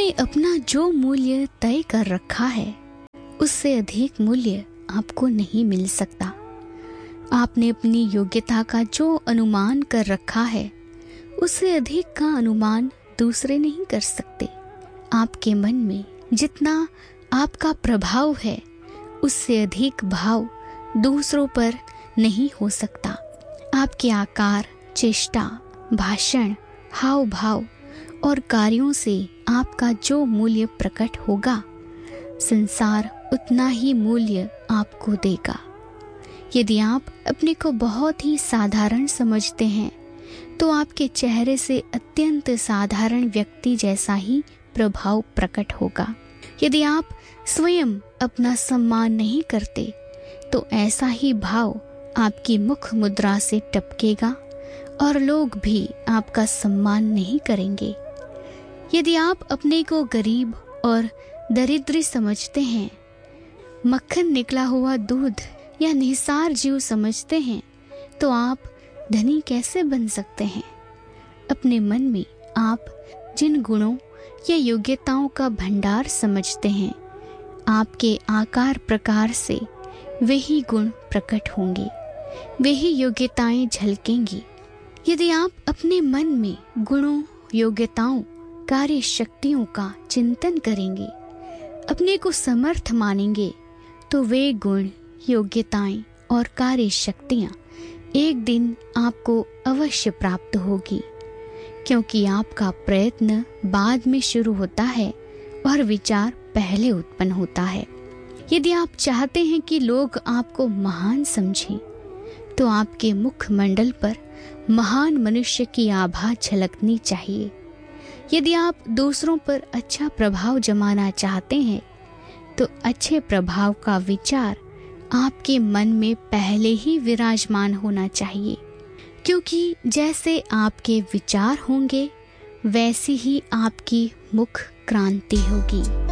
आपने अपना जो मूल्य तय कर रखा है उससे अधिक मूल्य आपको नहीं मिल सकता। आपने अपनी योग्यता का जो अनुमान कर रखा है उससे अधिक का अनुमान दूसरे नहीं कर सकते। आपके मन में जितना आपका प्रभाव है उससे अधिक भाव दूसरों पर नहीं हो सकता। आपके आकार, चेष्टा, भाषण, हाव भाव और कार्यों से आपका जो मूल्य प्रकट होगा, संसार उतना ही मूल्य आपको देगा। यदि आप अपने को बहुत ही साधारण समझते हैं तो आपके चेहरे से अत्यंत साधारण व्यक्ति जैसा ही प्रभाव प्रकट होगा। यदि आप स्वयं अपना सम्मान नहीं करते तो ऐसा ही भाव आपकी मुख मुद्रा से टपकेगा और लोग भी आपका सम्मान नहीं करेंगे। यदि आप अपने को गरीब और दरिद्र समझते हैं, मक्खन निकला हुआ दूध या निसार जीव समझते हैं, तो आप धनी कैसे बन सकते हैं? अपने मन में आप जिन गुणों या योग्यताओं का भंडार समझते हैं, आपके आकार प्रकार से वही गुण प्रकट होंगे, वही योग्यताएं झलकेंगी। यदि आप अपने मन में गुणों, योग्यताओं, कार्य शक्तियों का चिंतन करेंगे, अपने को समर्थ मानेंगे, तो वे गुण, योग्यताएं और कार्य शक्तियां एक दिन आपको अवश्य प्राप्त होगी, क्योंकि आपका प्रयत्न बाद में शुरू होता है और विचार पहले उत्पन्न होता है। यदि आप चाहते हैं कि लोग आपको महान समझें, तो आपके मुखमंडल पर महान मनुष्य की आभा झलकनी चाहिए। यदि आप दूसरों पर अच्छा प्रभाव जमाना चाहते हैं, तो अच्छे प्रभाव का विचार आपके मन में पहले ही विराजमान होना चाहिए, क्योंकि जैसे आपके विचार होंगे वैसी ही आपकी मुख क्रांति होगी।